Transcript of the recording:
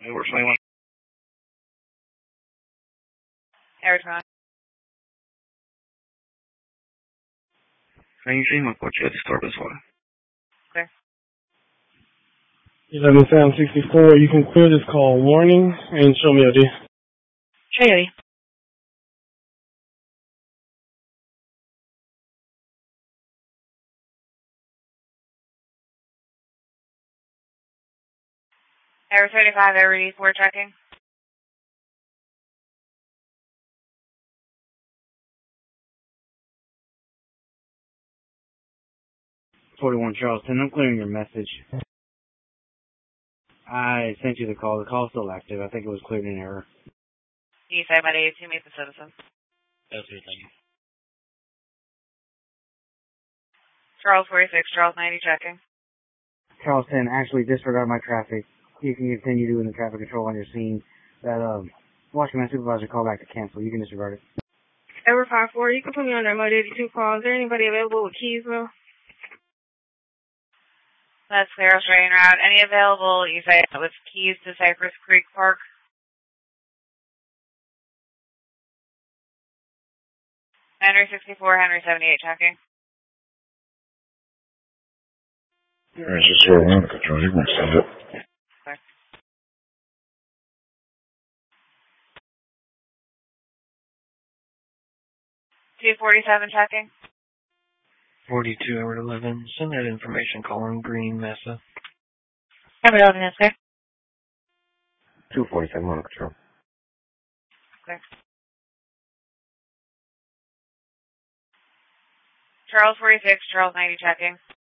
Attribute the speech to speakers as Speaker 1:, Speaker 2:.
Speaker 1: Over 21.
Speaker 2: Airtron.
Speaker 1: Can you see my coach at the store as well?
Speaker 2: Clear.
Speaker 3: 11 Sound 64, you can clear this call. Warning and show me ID.
Speaker 2: Show you ID. Air 35, Air 84 checking.
Speaker 4: 41 Charleston, I'm clearing your message. I sent you the call. The call's still active. I think it was cleared in error.
Speaker 2: Eastside by 82, meet the citizen.
Speaker 1: That's it, thank you.
Speaker 2: Charles 46, Charles 90 checking.
Speaker 4: Charleston, actually disregard my traffic. You can continue doing the traffic control on your scene. That, Washington supervisor called back to cancel. You can disregard it.
Speaker 5: Ever 5-4, you can put me on that Mode 82 call. Is there anybody available with Keysville?
Speaker 2: That's clear, Australian route. Any available, you say, with keys to Cypress Creek Park? Henry 64, Henry 78 checking.
Speaker 6: Henry 64, Monica, Charlie, you won't send it.
Speaker 2: Clear. $247 checking.
Speaker 1: 42 over 11. Send that information calling Green Mesa.
Speaker 2: Henry Logan is clear.
Speaker 6: 247, Monica, Charlie.
Speaker 2: Clear. Charles 46, Charles 90 checking.